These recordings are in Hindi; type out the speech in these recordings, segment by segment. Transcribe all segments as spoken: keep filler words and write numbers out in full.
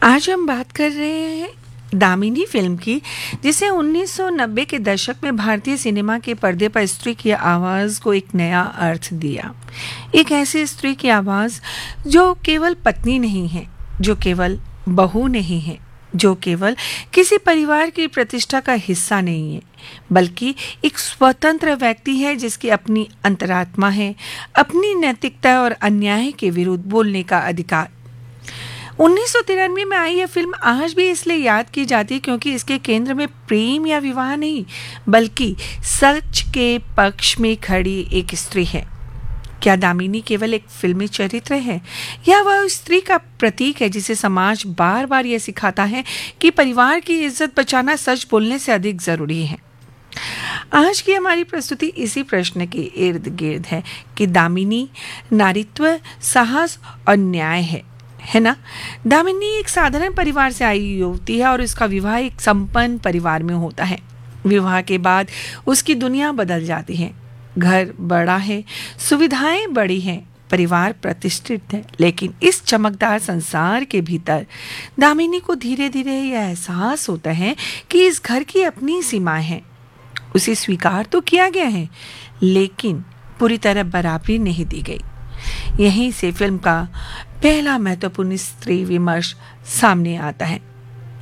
आज हम बात कर रहे हैं दामिनी फिल्म की, जिसे उन्नीस सौ नब्बे के दशक में भारतीय सिनेमा के पर्दे पर स्त्री की आवाज़ को एक नया अर्थ दिया। एक ऐसी स्त्री की आवाज़ जो केवल पत्नी नहीं है, जो केवल बहू नहीं है, जो केवल किसी परिवार की प्रतिष्ठा का हिस्सा नहीं है, बल्कि एक स्वतंत्र व्यक्ति है जिसकी अपनी अंतरात्मा है, अपनी नैतिकता और अन्याय के विरुद्ध बोलने का अधिकार। उन्नीस सौ तिरानवे में आई यह फिल्म आज भी इसलिए याद की जाती है क्योंकि इसके केंद्र में प्रेम या विवाह नहीं, बल्कि सच के पक्ष में खड़ी एक स्त्री है। क्या दामिनी केवल एक फिल्मी चरित्र है, या वह स्त्री का प्रतीक है जिसे समाज बार बार यह सिखाता है कि परिवार की इज्जत बचाना सच बोलने से अधिक जरूरी है? आज की हमारी प्रस्तुति इसी प्रश्न के इर्द गिर्द है कि दामिनी नारीत्व, साहस और न्याय है है ना। दामिनी एक साधारण परिवार से आई युवती है और उसका विवाह एक संपन्न परिवार में होता है। विवाह के बाद उसकी दुनिया बदल जाती है। घर बड़ा है, सुविधाएं बड़ी हैं, परिवार प्रतिष्ठित है, लेकिन इस चमकदार संसार के भीतर दामिनी को धीरे धीरे यह एहसास होता है कि इस घर की अपनी सीमाएं हैं। उसे स्वीकार तो किया गया है, लेकिन पूरी तरह बराबरी नहीं दी गई। यहीं से फिल्म का पहला महत्वपूर्ण स्त्री विमर्श सामने आता है।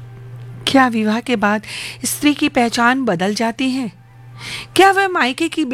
क्या विवाह के बाद स्त्री की पहचान बदल जाती है? क्या वह मायके की